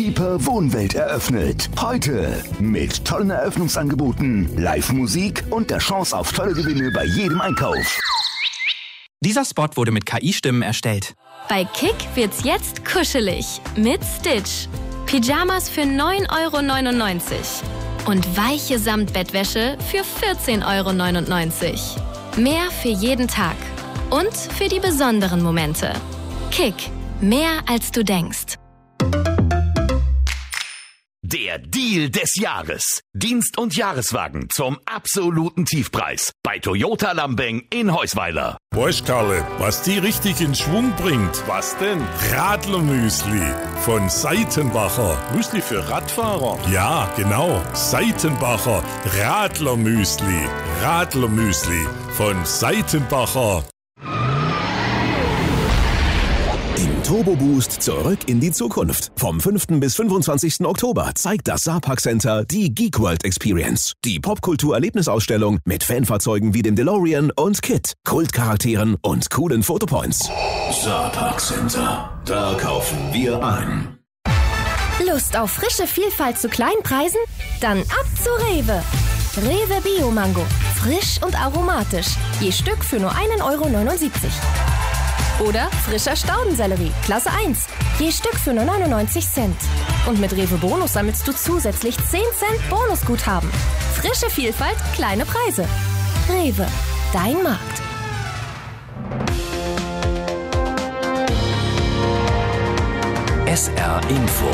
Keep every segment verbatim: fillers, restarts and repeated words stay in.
Pieper Wohnwelt eröffnet. Heute mit tollen Eröffnungsangeboten, Live-Musik und der Chance auf tolle Gewinne bei jedem Einkauf. Dieser Spot wurde mit K I-Stimmen erstellt. Bei Kick wird's jetzt kuschelig mit Stitch. Pyjamas für neun Euro neunundneunzig und weiche Samtbettwäsche für vierzehn Euro neunundneunzig. Mehr für jeden Tag und für die besonderen Momente. Kick, mehr als du denkst. Der Deal des Jahres. Dienst- und Jahreswagen zum absoluten Tiefpreis. Bei Toyota Lambeng in Heusweiler. Weißt Karle, was die richtig in Schwung bringt? Was denn? Radlermüsli von Seitenbacher. Müsli für Radfahrer? Ja, genau. Seitenbacher Radlermüsli. Radlermüsli von Seitenbacher. Turbo Boost zurück in die Zukunft. Vom fünften bis fünfundzwanzigsten Oktober zeigt das Saarpark Center die Geek World Experience. Die Popkultur-Erlebnisausstellung mit Fanfahrzeugen wie dem DeLorean und Kit, Kultcharakteren und coolen Fotopoints. Saarpark Center, da kaufen wir ein. Lust auf frische Vielfalt zu kleinen Preisen? Dann ab zu Rewe. Rewe Bio Mango. Frisch und aromatisch. Je Stück für nur einen Euro neunundsiebzig. Oder frischer Staudensellerie, Klasse eins. Je Stück für nur neunundneunzig Cent. Und mit Rewe Bonus sammelst du zusätzlich zehn Cent Bonusguthaben. Frische Vielfalt, kleine Preise. Rewe, dein Markt. S R Info.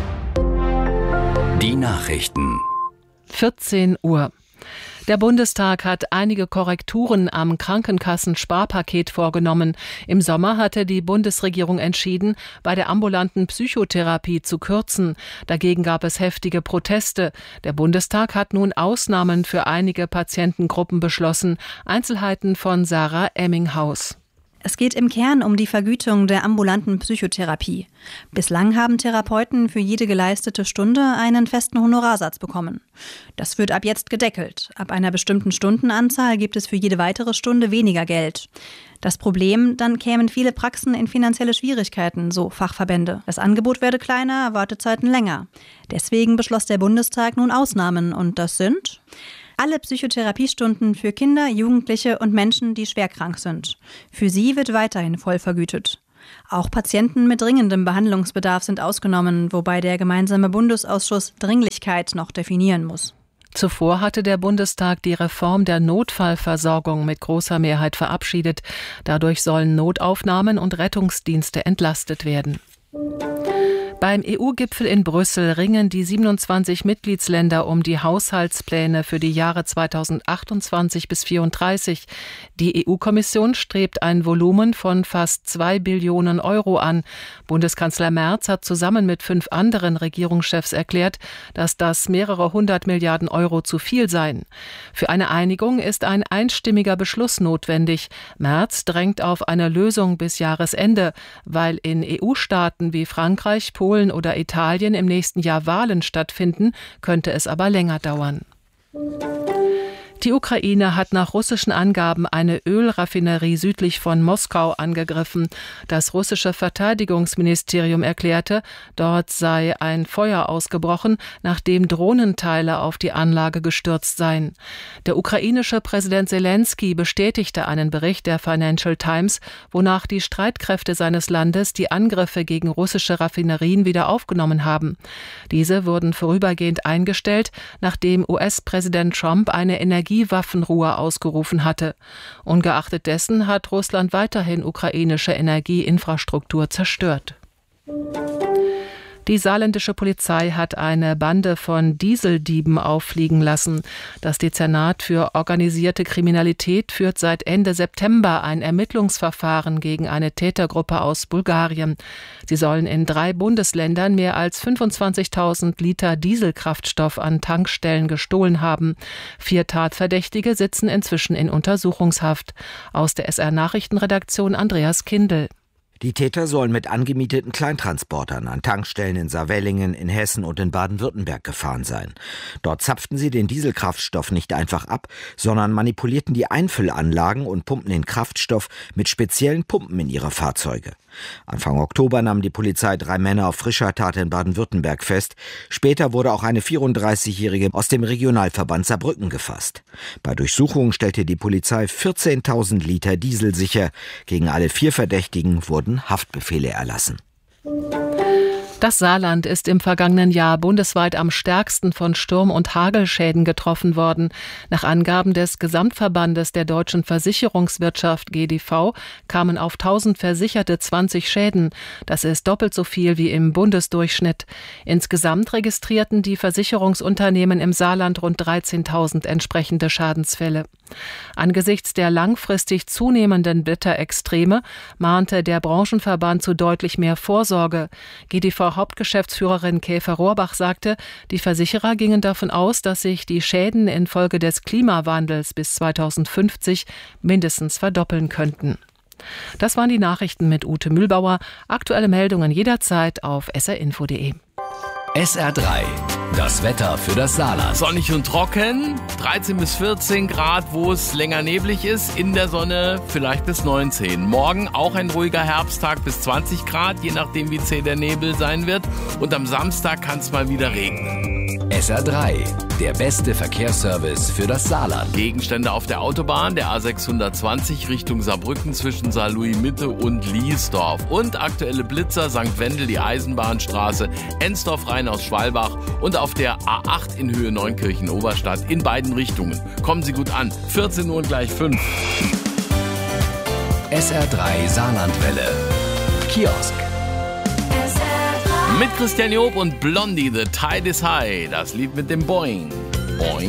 Die Nachrichten. vierzehn Uhr. Der Bundestag hat einige Korrekturen am Krankenkassensparpaket vorgenommen. Im Sommer hatte die Bundesregierung entschieden, bei der ambulanten Psychotherapie zu kürzen. Dagegen gab es heftige Proteste. Der Bundestag hat nun Ausnahmen für einige Patientengruppen beschlossen. Einzelheiten von Sarah Emminghaus. Es geht im Kern um die Vergütung der ambulanten Psychotherapie. Bislang haben Therapeuten für jede geleistete Stunde einen festen Honorarsatz bekommen. Das wird ab jetzt gedeckelt. Ab einer bestimmten Stundenanzahl gibt es für jede weitere Stunde weniger Geld. Das Problem, dann kämen viele Praxen in finanzielle Schwierigkeiten, so Fachverbände. Das Angebot werde kleiner, Wartezeiten länger. Deswegen beschloss der Bundestag nun Ausnahmen und das sind alle Psychotherapiestunden für Kinder, Jugendliche und Menschen, die schwerkrank sind. Für sie wird weiterhin voll vergütet. Auch Patienten mit dringendem Behandlungsbedarf sind ausgenommen, wobei der gemeinsame Bundesausschuss Dringlichkeit noch definieren muss. Zuvor hatte der Bundestag die Reform der Notfallversorgung mit großer Mehrheit verabschiedet. Dadurch sollen Notaufnahmen und Rettungsdienste entlastet werden. Beim E U-Gipfel in Brüssel ringen die siebenundzwanzig Mitgliedsländer um die Haushaltspläne für die Jahre zweitausendachtundzwanzig bis vierunddreißig. Die E U-Kommission strebt ein Volumen von fast zwei Billionen Euro an. Bundeskanzler Merz hat zusammen mit fünf anderen Regierungschefs erklärt, dass das mehrere hundert Milliarden Euro zu viel seien. Für eine Einigung ist ein einstimmiger Beschluss notwendig. Merz drängt auf eine Lösung bis Jahresende, weil in E U-Staaten wie Frankreich, Polen oder Italien im nächsten Jahr Wahlen stattfinden, könnte es aber länger dauern. Die Ukraine hat nach russischen Angaben eine Ölraffinerie südlich von Moskau angegriffen. Das russische Verteidigungsministerium erklärte, dort sei ein Feuer ausgebrochen, nachdem Drohnenteile auf die Anlage gestürzt seien. Der ukrainische Präsident Selensky bestätigte einen Bericht der Financial Times, wonach die Streitkräfte seines Landes die Angriffe gegen russische Raffinerien wieder aufgenommen haben. Diese wurden vorübergehend eingestellt, nachdem U S-Präsident Trump eine Energie Waffenruhe ausgerufen hatte. Ungeachtet dessen hat Russland weiterhin ukrainische Energieinfrastruktur zerstört. Die saarländische Polizei hat eine Bande von Dieseldieben auffliegen lassen. Das Dezernat für organisierte Kriminalität führt seit Ende September ein Ermittlungsverfahren gegen eine Tätergruppe aus Bulgarien. Sie sollen in drei Bundesländern mehr als fünfundzwanzigtausend Liter Dieselkraftstoff an Tankstellen gestohlen haben. Vier Tatverdächtige sitzen inzwischen in Untersuchungshaft. Aus der S R-Nachrichtenredaktion Andreas Kindl. Die Täter sollen mit angemieteten Kleintransportern an Tankstellen in Saarwellingen, in Hessen und in Baden-Württemberg gefahren sein. Dort zapften sie den Dieselkraftstoff nicht einfach ab, sondern manipulierten die Einfüllanlagen und pumpten den Kraftstoff mit speziellen Pumpen in ihre Fahrzeuge. Anfang Oktober nahm die Polizei drei Männer auf frischer Tat in Baden-Württemberg fest. Später wurde auch eine vierunddreißigjährige aus dem Regionalverband Saarbrücken gefasst. Bei Durchsuchungen stellte die Polizei vierzehntausend Liter Diesel sicher. Gegen alle vier Verdächtigen wurden Haftbefehle erlassen. Das Saarland ist im vergangenen Jahr bundesweit am stärksten von Sturm- und Hagelschäden getroffen worden. Nach Angaben des Gesamtverbandes der deutschen Versicherungswirtschaft G D V kamen auf tausend Versicherte zwanzig Schäden. Das ist doppelt so viel wie im Bundesdurchschnitt. Insgesamt registrierten die Versicherungsunternehmen im Saarland rund dreizehntausend entsprechende Schadensfälle. Angesichts der langfristig zunehmenden Wetterextreme mahnte der Branchenverband zu deutlich mehr Vorsorge. G D V-Hauptgeschäftsführerin Käfer Rohrbach sagte, die Versicherer gingen davon aus, dass sich die Schäden infolge des Klimawandels bis zweitausendfünfzig mindestens verdoppeln könnten. Das waren die Nachrichten mit Ute Mühlbauer. Aktuelle Meldungen jederzeit auf s r info punkt d e. S R drei. Das Wetter für das Saarland. Sonnig und trocken, dreizehn bis vierzehn Grad, wo es länger neblig ist. In der Sonne vielleicht bis neunzehn. Morgen auch ein ruhiger Herbsttag bis zwanzig Grad, je nachdem wie zäh der Nebel sein wird. Und am Samstag kann es mal wieder regnen. S R drei. Der beste Verkehrsservice für das Saarland. Gegenstände auf der Autobahn, der A sechshundertzwanzig Richtung Saarbrücken zwischen Saarlouis-Mitte und Liesdorf. Und aktuelle Blitzer, Sankt Wendel, die Eisenbahnstraße, Ensdorf-Rhein aus Schwalbach und auf der A acht in Höhe Neunkirchen-Oberstadt in beiden Richtungen. Kommen Sie gut an. vierzehn Uhr gleich fünf. S R drei Saarlandwelle. Kiosk. Mit Christian Job und Blondie, The Tide is High. Das Lied mit dem Boing. Boing.